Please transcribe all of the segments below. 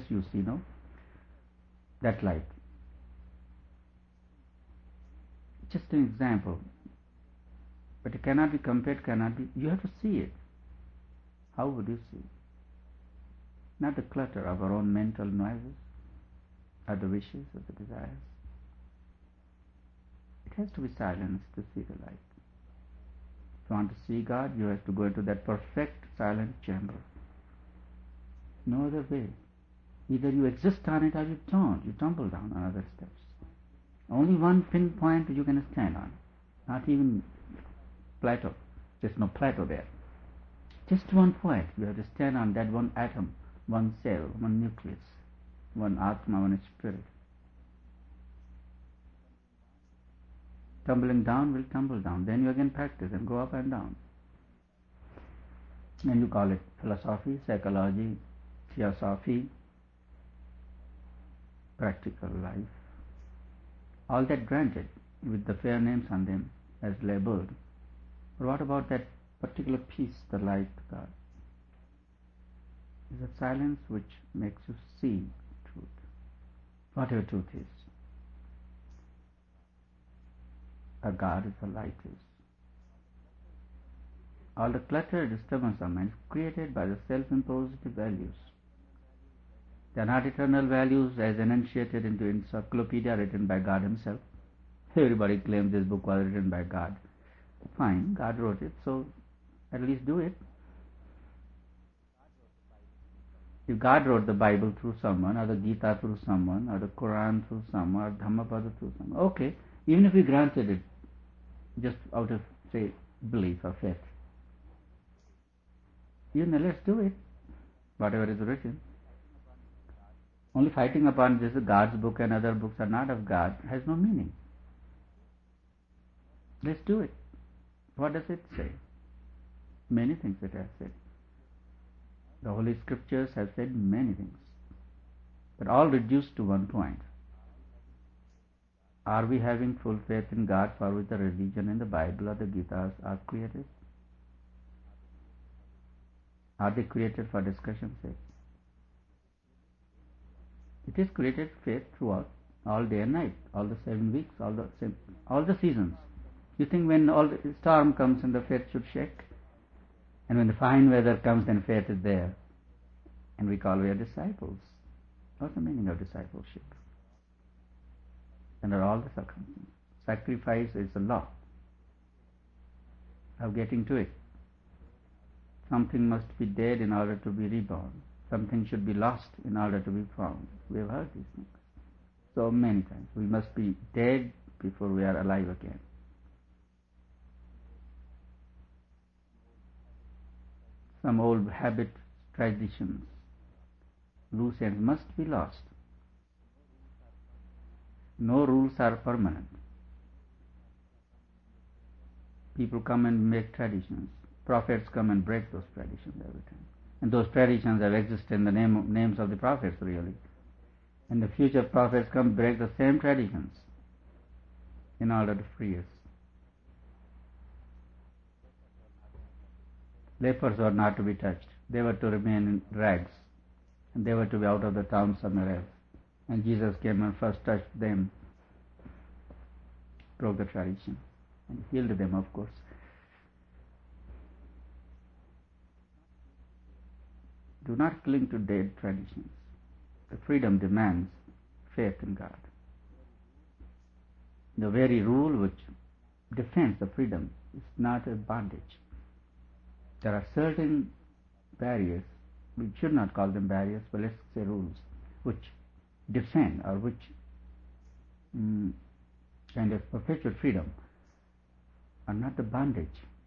you see, no? That light. Just an example. But it cannot be compared, you have to see it. How would you see it? Not the clutter of our own mental noises, or the wishes, or the desires. It has to be silence to see the light. If you want to see God, you have to go into that perfect silent chamber. No other way. Either you exist on it or you don't. You tumble down on other steps. Only one pinpoint you can stand on. Not even Plato. There's no Plato there. Just one point. You have to stand on that one atom, one cell, one nucleus, one Atma, one spirit. Tumbling down will tumble down. Then you again practice and go up and down. And you call it philosophy, psychology, theosophy, practical life. All that granted with the fair names on them as labeled. But what about that particular peace, the light, God? Is a silence which makes you see truth, whatever truth is. A God is, a light is. All the clutter, disturbance of mind is created by the self-imposed values. They are not eternal values as enunciated into encyclopedia written by God Himself. Everybody claims this book was written by God. Fine, God wrote it, so at least do it. If God wrote the Bible through someone, or the Gita through someone, or the Quran through someone, or Dhammapada through someone, okay, even if we granted it just out of, say, belief or faith, let's do it, whatever is written. Only fighting upon this God's book and other books are not of God has no meaning. Let's do it. What does it say? Many things it has said. The Holy Scriptures have said many things, but all reduced to one point. Are we having full faith in God for which the religion and the Bible or the Gitas are created? Are they created for discussion's sake? It is created faith throughout, all day and night, all the 7 weeks, all the seasons. You think when all the storm comes and the faith should shake? And when the fine weather comes, then faith is there. And we call we are disciples. What's the meaning of discipleship? Under all the circumstances. Sacrifice is the law of getting to it. Something must be dead in order to be reborn. Something should be lost in order to be found. We have heard these things so many times. We must be dead before we are alive again. Some old habits, traditions, loose ends must be lost. No rules are permanent. People come and make traditions. Prophets come and break those traditions every time. And those traditions have existed in the names of the prophets, really. And the future prophets come break the same traditions in order to free us. Lepers were not to be touched. They were to remain in rags. And they were to be out of the town somewhere else. And Jesus came and first touched them, broke the tradition, and healed them, of course. Do not cling to dead traditions. The freedom demands faith in God. The very rule which defends the freedom is not a bondage. There are certain barriers, we should not call them barriers, but let's say rules, which defend or which kind of perpetual freedom are not the bondage.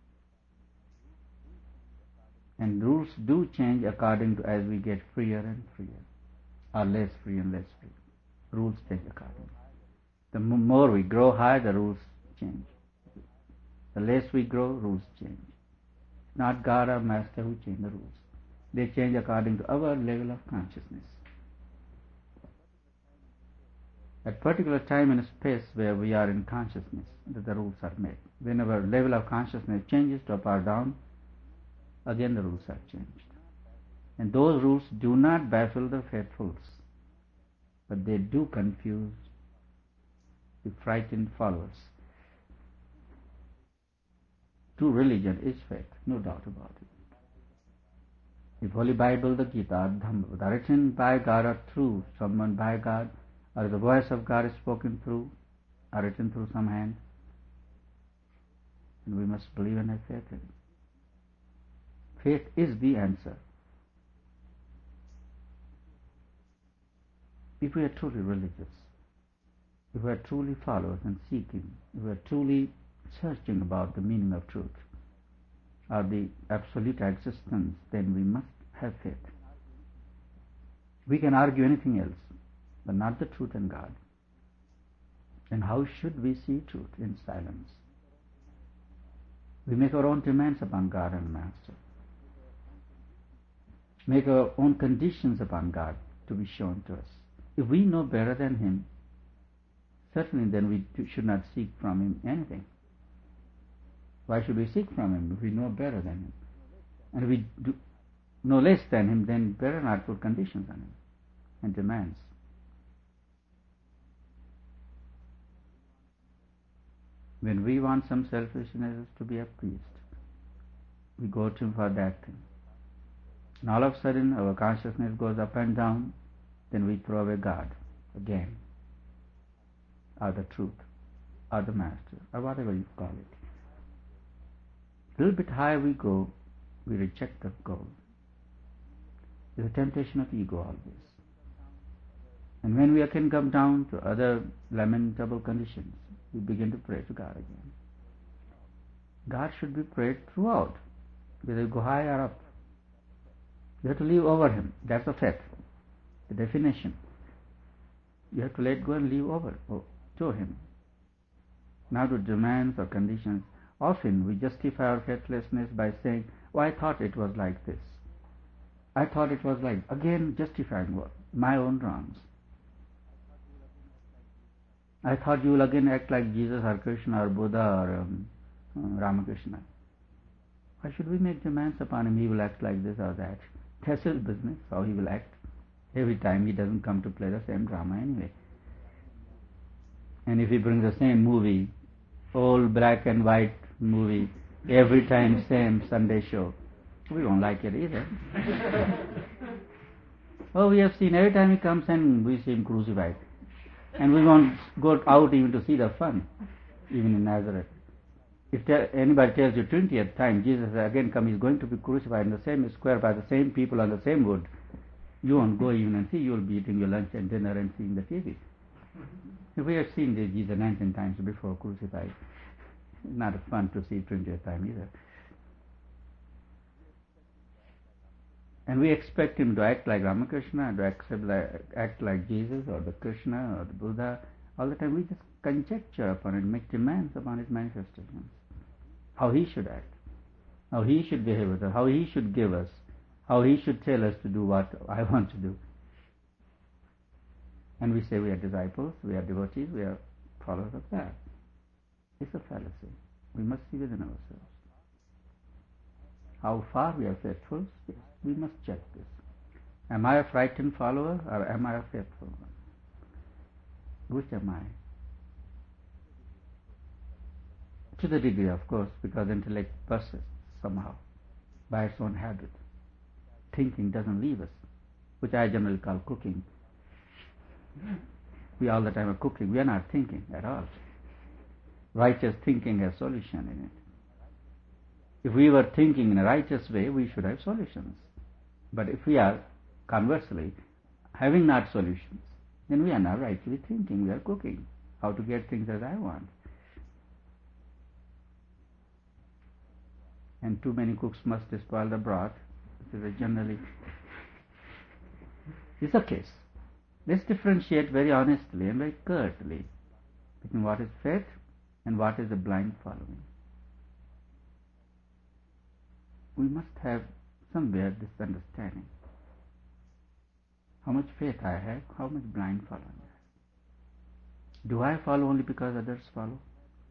And rules do change according to as we get freer and freer, or less free and less free. Rules change accordingly. The more we grow higher, the rules change. The less we grow, rules change. It's not God or Master who change the rules. They change according to our level of consciousness. At particular time and space where we are in consciousness, that the rules are made. When our level of consciousness changes to up or down, again the rules are changed. And those rules do not baffle the faithfuls, but they do confuse the frightened followers. True religion is faith, no doubt about it. If Holy Bible, the Gita, Dhamma, are written by God or through someone by God, or the voice of God is spoken through, or written through some hand, and we must believe and have faith in it. Faith is the answer. If we are truly religious, if we are truly followers and seeking, if we are truly searching about the meaning of truth or the absolute existence, then we must have faith. We can argue anything else, but not the truth and God. And how should we see truth? In silence. We make our own demands upon God and Master. Make our own conditions upon God to be shown to us. If we know better than Him, certainly then we should not seek from Him anything. Why should we seek from Him if we know better than Him? And if we do know less than Him, then better not put conditions on Him and demands. When we want some selfishness to be appeased, we go to Him for that thing. And all of a sudden our consciousness goes up and down, then we throw away God again, or the truth, or the Master, or whatever you call it. A little bit higher we go, we reject the goal. It's a temptation of ego always. And when we can come down to other lamentable conditions, we begin to pray to God again. God should be prayed throughout, whether you go high or up. You have to live over Him. That's the faith, the definition. You have to let go and live over to Him. Not to demands or conditions. Often we justify our faithlessness by saying, "Oh, I thought it was like this. I thought it was like..." Again, justifying what? My own wrongs. I thought you will again act like Jesus or Krishna or Buddha or Ramakrishna. Why should we make demands upon Him? He will act like this or that. That's His business, how He will act. Every time He doesn't come to play the same drama anyway. And if He brings the same movie, old black and white movie, every time same Sunday show, we won't like it either. Oh, we have seen every time He comes and we see Him crucified. And we won't go out even to see the fun, even in Nazareth. If anybody tells you 20th time Jesus again come, He's going to be crucified in the same square by the same people on the same wood, you won't go even and see. You will be eating your lunch and dinner and seeing the TV. We have seen Jesus 19 times before crucified. It's not fun to see 20th time either. And we expect Him to act like Ramakrishna, to act like Jesus or the Krishna or the Buddha. All the time we just conjecture upon it, make demands upon His manifestations. How He should act, how He should behave with us, how He should give us, how He should tell us to do what I want to do. And we say we are disciples, we are devotees, we are followers of that. It's a fallacy. We must see within ourselves. How far we are faithful, yes, we must check this. Am I a frightened follower or am I a faithful one? Which am I? To the degree, of course, because intellect persists somehow by its own habit. Thinking doesn't leave us, which I generally call cooking. We all the time are cooking. We are not thinking at all. Righteous thinking has solution in it. If we were thinking in a righteous way, we should have solutions. But if we are, conversely, having not solutions, then we are not rightly thinking. We are cooking. How to get things as I want. And too many cooks must spoil the broth. This is generally is the case. Let's differentiate very honestly and very curtly between what is faith and what is a blind following. We must have somewhere this understanding. How much faith I have, how much blind following I have. Do I follow only because others follow?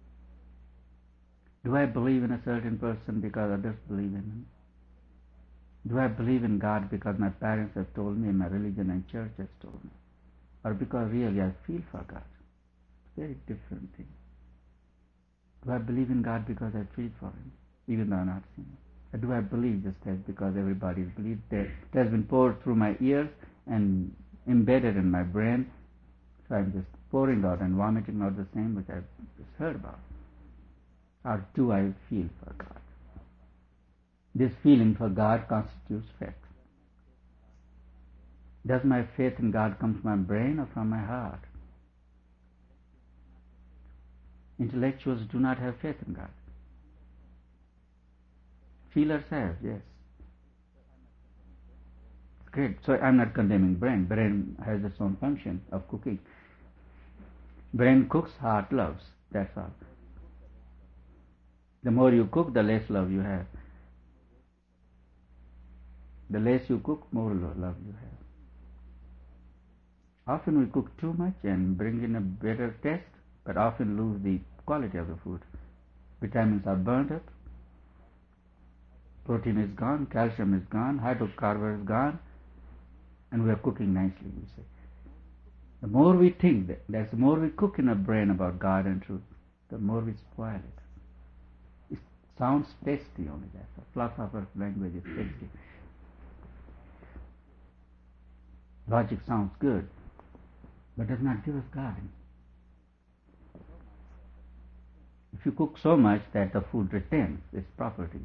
Do I believe in a certain person because others believe in him? Do I believe in God because my parents have told me, my religion and church has told me? Or because really I feel for God? Very different thing. Do I believe in God because I feel for Him, even though I'm not seeing Him? Or do I believe just as because everybody believes that it has been poured through my ears and embedded in my brain, so I'm just pouring out and vomiting out the same which I've just heard about? Or do I feel for God? This feeling for God constitutes faith. Does my faith in God come from my brain or from my heart? Intellectuals do not have faith in God. Feelers have, yes. Great. So I'm not condemning brain. Brain has its own function of cooking. Brain cooks, heart loves. That's all. The more you cook, the less love you have. The less you cook, more love you have. Often we cook too much and bring in a better taste, but often lose the quality of the food. Vitamins are burnt up, protein is gone, calcium is gone, hydrocarbon is gone, and we are cooking nicely, you say. The more we think, that's the more we cook in our brain about God and truth, the more we spoil it. It sounds tasty only, that's a philosopher's language is tasty. Logic sounds good, but does not give us God. If you cook so much that the food retains its properties,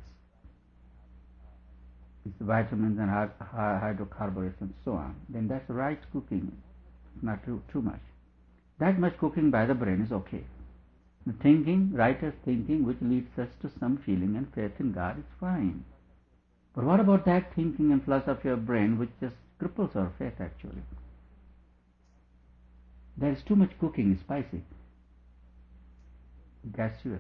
its vitamins and hydrocarbons and so on, then that's right cooking, not too much. That much cooking by the brain is okay. The thinking, righteous thinking, which leads us to some feeling and faith in God, is fine. But what about that thinking and philosophy of brain which just cripples our faith actually? There is too much cooking, spicy, gaseous.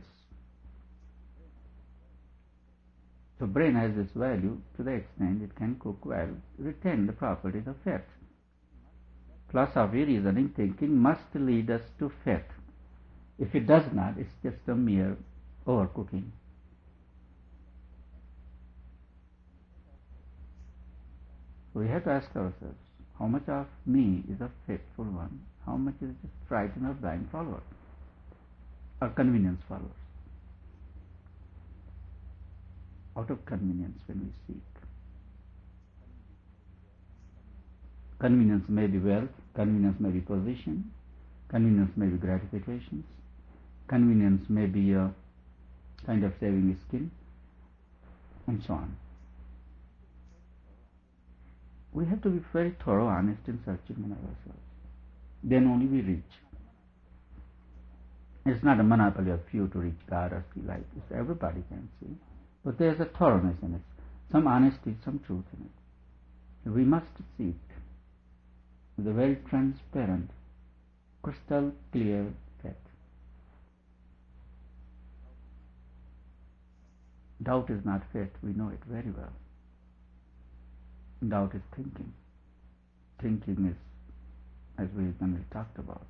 So brain has this value to the extent it can cook well, retain the properties of faith. Philosophy, reasoning, thinking must lead us to faith. If it does not, it's just a mere overcooking. So we have to ask ourselves, how much of me is a faithful one? How much is just frightened or blind follower? Or convenience followers? Out of convenience when we seek. Convenience may be wealth, convenience may be position, convenience may be gratifications, convenience may be a kind of saving skin, and so on. We have to be very thorough, honest in searching in ourselves. Then only we reach. It's not a monopoly of few to reach God or see light. Everybody can see. But there's a thoroughness in it, some honesty, some truth in it. We must seek with a very transparent, crystal clear faith. Doubt is not faith, we know it very well. Doubt is thinking. Thinking is, as we generally talked about.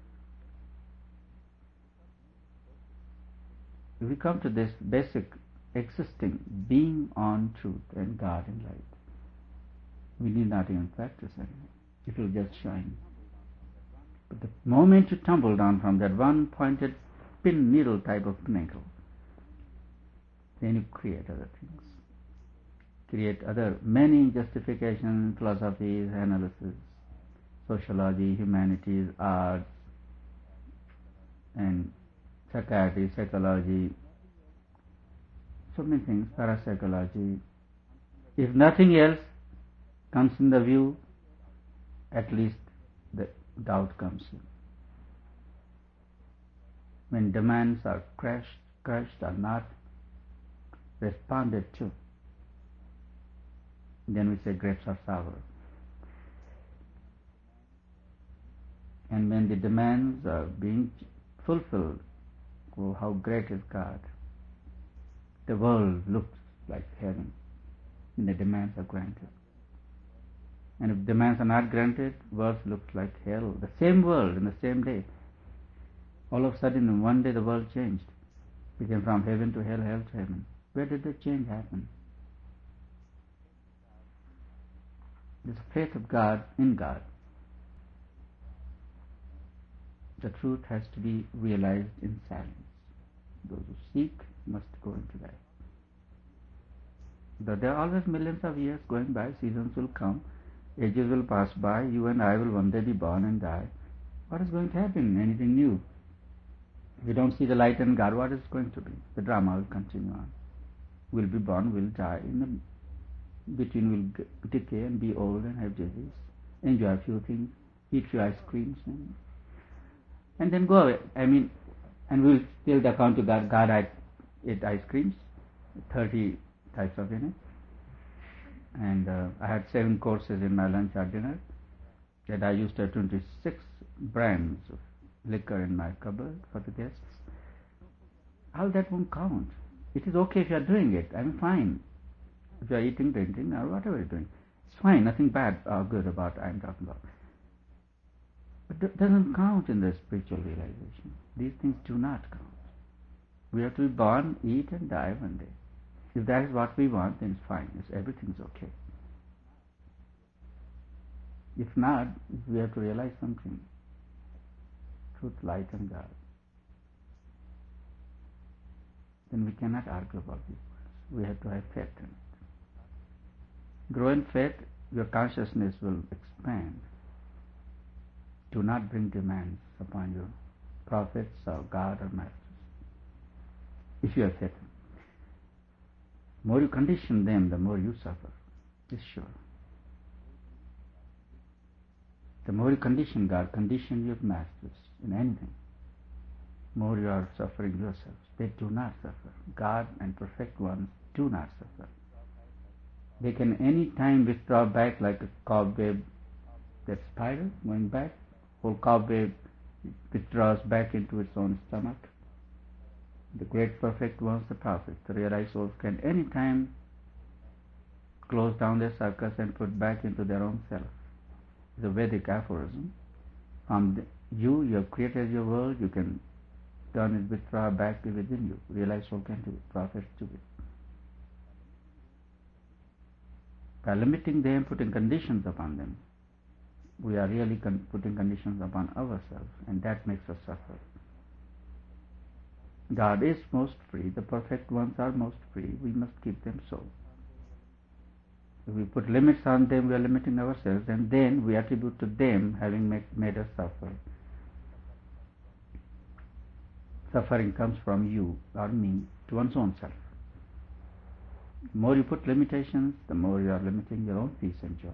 If we come to this basic existing, being on truth and God in light, we need not even practice anything. It will just shine. But the moment you tumble down from that one pointed pin needle type of pinnacle, then you create other things. Create other many justifications, philosophies, analysis, sociology, humanities, arts, and psychiatry, psychology, so many things, parapsychology. If nothing else comes in the view, at least the doubt comes in. When demands are crushed or not responded to, then we say grapes are sour. And when the demands are being fulfilled, oh, how great is God. The world looks like heaven when the demands are granted. And if demands are not granted, world looks like hell. The same world in the same day. All of a sudden, in one day, the world changed. Became from heaven to hell, hell to heaven. Where did the change happen? There's a faith of God in God. The truth has to be realized in silence. Those who seek must go into that. But there are always millions of years going by, seasons will come, ages will pass by, you and I will one day be born and die. What is going to happen? Anything new? If we don't see the light in God, what is going to be? The drama will continue on. We'll be born, we'll die. In the between, we'll decay and be old and have disease. Enjoy a few things, eat few ice creams, and then go away. And we'll tell the account to God, God, I ate ice creams, 30 types of it. And I had 7 courses in my lunch or dinner. That I used to have 26 brands of liquor in my cupboard for the guests. All that won't count. It is okay if you are doing it. I'm fine. If you are eating, drinking, or whatever you're doing, it's fine. Nothing bad or good about I'm talking about. But it doesn't count in the spiritual realization. These things do not count. We have to be born, eat, and die one day. If that is what we want, then it's fine. Everything's okay. If not, we have to realize something. Truth, light, and God. Then we cannot argue about these words. We have to have faith in it. Grow in faith, your consciousness will expand. Do not bring demands upon your prophets or God or masters. If you have faith. The more you condition them, the more you suffer. It's sure. The more you condition God, condition your masters in anything, the more you are suffering yourselves. They do not suffer. God and perfect ones do not suffer. They can any time withdraw back like a cobweb, that spider going back, whole cobweb withdraws back into its own stomach. The great perfect ones, the prophets, the realized souls can any time close down their circus and put back into their own self. It's a Vedic aphorism. You have created your world, you can turn it, withdraw back within you. Realized soul can do it, prophets do it. By limiting them, putting conditions upon them, we are really putting conditions upon ourselves, and that makes us suffer. God is most free, the perfect ones are most free, we must keep them so. If we put limits on them, we are limiting ourselves, and then we attribute to them having made us suffer. Suffering comes from you or me to one's own self. The more you put limitations, the more you are limiting your own peace and joy.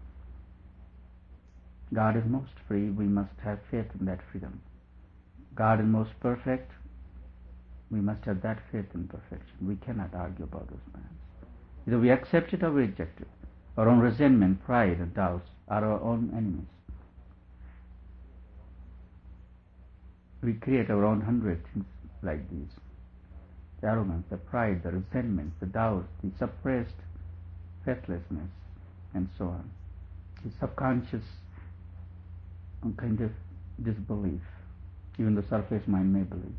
God is most free, we must have faith in that freedom. God is most perfect, we must have that faith in perfection. We cannot argue about those plans. Either we accept it or we reject it. Our own resentment, pride, and doubts are our own enemies. We create our own 100 things like these. The arrogance, the pride, the resentment, the doubts, the suppressed faithlessness, and so on. The subconscious kind of disbelief, even the surface mind may believe.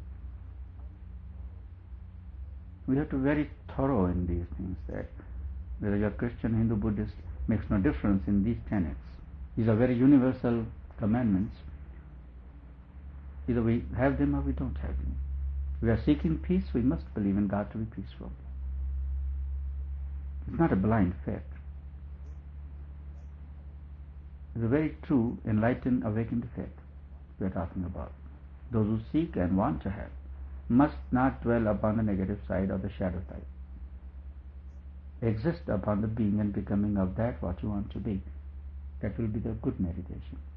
We have to be very thorough in these things, that whether you are Christian, Hindu, Buddhist, makes no difference in these tenets. These are very universal commandments. Either we have them or we don't have them. If we are seeking peace, we must believe in God to be peaceful. It's not a blind faith. It's a very true, enlightened, awakened faith we are talking about. Those who seek and want to have must not dwell upon the negative side or the shadow type. Exist upon the being and becoming of that what you want to be. That will be the good meditation.